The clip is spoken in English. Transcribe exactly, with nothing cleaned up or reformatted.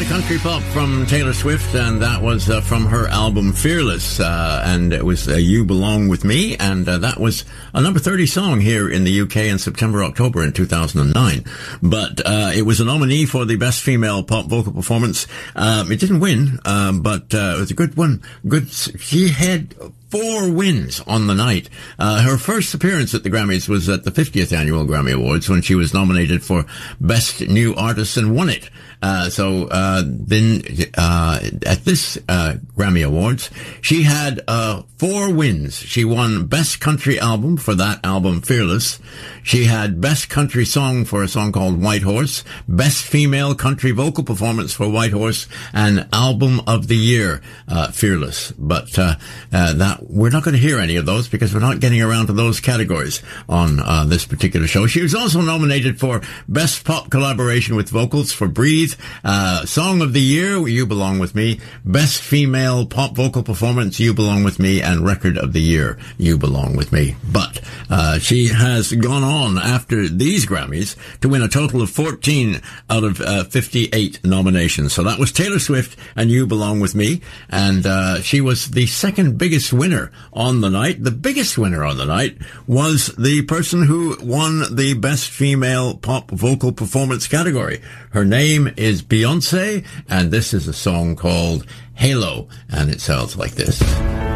of country pop from Taylor Swift, and that was uh, from her album Fearless, uh, and it was uh, You Belong With Me, and uh, that was a number thirty song here in the U K in September, October in two thousand nine. But uh, it was a nominee for the Best Female Pop Vocal Performance. Um, it didn't win, um, but uh, it was a good one. Good. She had four wins on the night. Uh, her first appearance at the Grammys was at the fiftieth Annual Grammy Awards when she was nominated for Best New Artist and won it. Uh, so, uh, then, uh, at this, uh, Grammy Awards, she had, uh, four wins. She won Best Country Album for that album, Fearless. She had Best Country Song for a song called White Horse, Best Female Country Vocal Performance for White Horse, and Album of the Year, uh, Fearless. But, uh, uh, that, we're not going to hear any of those because we're not getting around to those categories on, uh, this particular show. She was also nominated for Best Pop Collaboration with Vocals for Breathe, Uh, Song of the Year, You Belong With Me, Best Female Pop Vocal Performance, You Belong With Me, and Record of the Year, You Belong With Me. But, uh, she has gone on after these Grammys to win a total of fourteen out of, uh, fifty-eight nominations. So that was Taylor Swift and You Belong With Me, and, uh, she was the second biggest winner on the night. The biggest winner on the night was the person who won the Best Female Pop Vocal Performance category. Her name is Beyonce, and this is a song called Halo, and it sounds like this.